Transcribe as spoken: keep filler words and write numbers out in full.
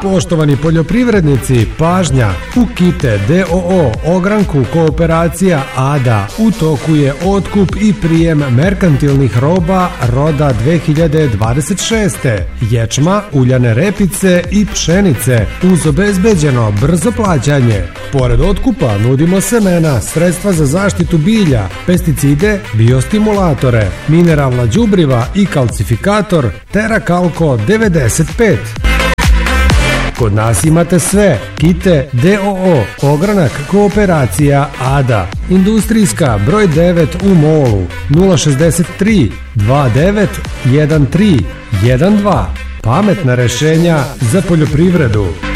Poštovani poljoprivrednici, pažnja! U Kite d o o Ogranku Kooperacija A D A u toku je otkup i prijem merkantilnih roba roda dve hiljade dvadeset šeste. Ječma, uljane repice i pšenice uz obezbeđeno brzo plaćanje. Pored otkupa nudimo semena, sredstva za zaštitu bilja, pesticide, biostimulatore, mineralna đubriva i kalcifikator Terakalko devedeset pet. Kod nas imate sve. Kite d o o Ogranak Kooperacija A D A. Industrijska broj devet u Molu. nula šezdeset tri dvadeset devet jedanaest tri jedan dva. Pametna rešenja za poljoprivredu.